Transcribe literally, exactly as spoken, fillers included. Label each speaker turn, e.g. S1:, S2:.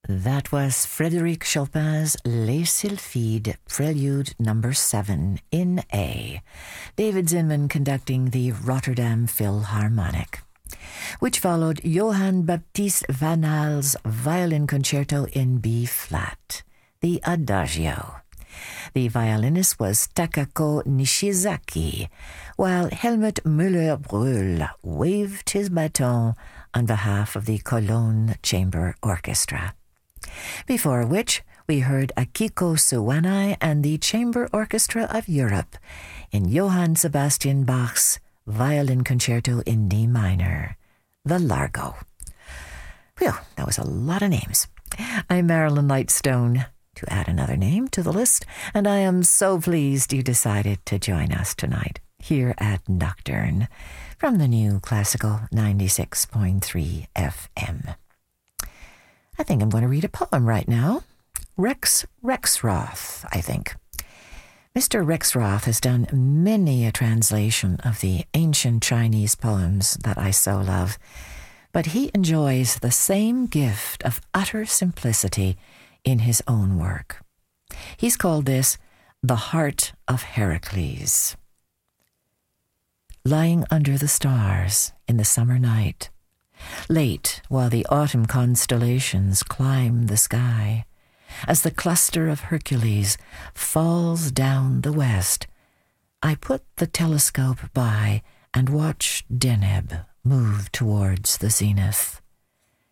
S1: That was Frédéric Chopin's Les Sylphides, Prelude number seven in A. David Zinman conducting the Rotterdam Philharmonic, which followed Johann Baptist Van Al's Violin Concerto in B-flat, the Adagio. The violinist was Takako Nishizaki, while Helmut Müller-Brühl waved his baton on behalf of the Cologne Chamber Orchestra. Before which, we heard Akiko Suwanai and the Chamber Orchestra of Europe in Johann Sebastian Bach's Violin Concerto in D minor, the Largo. Whew, that was a lot of names. I'm Marilyn Lightstone, to add another name to the list, and I am so pleased you decided to join us tonight here at Nocturne from the new Classical ninety-six point three F M. I think I'm going to read a poem right now. Rex Rexroth, I think. Mister Rexroth has done many a translation of the ancient Chinese poems that I so love, but he enjoys the same gift of utter simplicity in his own work. He's called this The Heart of Heracles. Lying under the stars in the summer night, late while the autumn constellations climb the sky, as the cluster of Hercules falls down the west, I put the telescope by and watch Deneb move towards the zenith.